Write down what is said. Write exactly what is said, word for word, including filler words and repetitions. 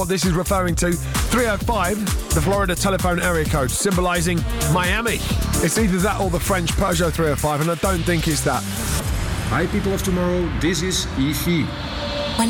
What this is referring to, three oh five, the Florida telephone area code, symbolising Miami. It's either that or the French Peugeot three oh five, and I don't think it's that. Hi people of tomorrow, this is E V.